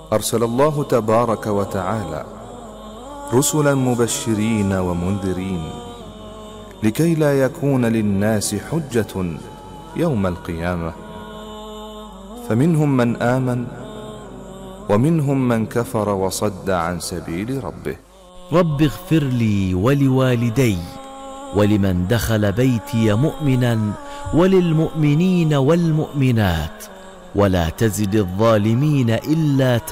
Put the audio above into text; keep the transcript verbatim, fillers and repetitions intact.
أرسل الله تبارك وتعالى رسلا مبشرين ومنذرين لكي لا يكون للناس حجة يوم القيامة، فمنهم من آمن ومنهم من كفر وصد عن سبيل ربه. رب اغفر لي ولوالدي ولمن دخل بيتي مؤمنا وللمؤمنين والمؤمنات ولا تزد الظالمين إلا